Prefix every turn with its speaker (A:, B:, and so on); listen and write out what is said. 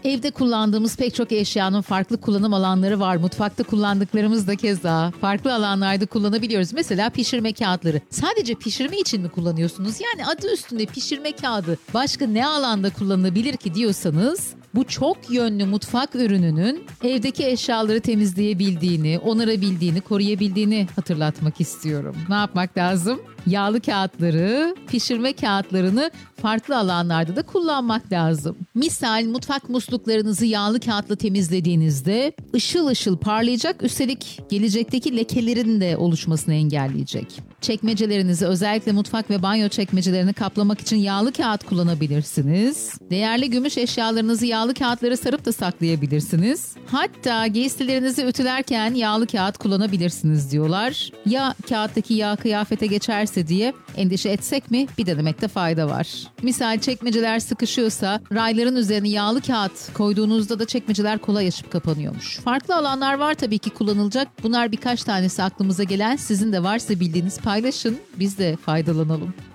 A: Evde kullandığımız pek çok eşyanın farklı kullanım alanları var. Mutfakta kullandıklarımız da keza farklı alanlarda kullanabiliyoruz. Mesela pişirme kağıtları. Sadece pişirme için mi kullanıyorsunuz? Yani adı üstünde pişirme kağıdı. Başka ne alanda kullanılabilir ki diyorsanız, bu çok yönlü mutfak ürününün evdeki eşyaları temizleyebildiğini, onarabildiğini, koruyabildiğini hatırlatmak istiyorum. Ne yapmak lazım? Yağlı kağıtları, pişirme kağıtlarını farklı alanlarda da kullanmak lazım. Misal mutfak musluklarınızı yağlı kağıtla temizlediğinizde ışıl ışıl parlayacak, üstelik gelecekteki lekelerin de oluşmasını engelleyecek. Çekmecelerinizi, özellikle mutfak ve banyo çekmecelerini kaplamak için yağlı kağıt kullanabilirsiniz. Değerli gümüş eşyalarınızı yağlı kağıtlara sarıp da saklayabilirsiniz. Hatta giysilerinizi ütülerken yağlı kağıt kullanabilirsiniz diyorlar. Ya kağıttaki yağ kıyafete geçerse diye endişe etsek mi? Bir denemekte fayda var. Misal çekmeceler sıkışıyorsa rayların üzerine yağlı kağıt koyduğunuzda da çekmeceler kolay açıp kapanıyormuş. Farklı alanlar var tabii ki kullanılacak. Bunlar birkaç tanesi aklımıza gelen, sizin de varsa bildiğiniz paylaşın. Biz de faydalanalım.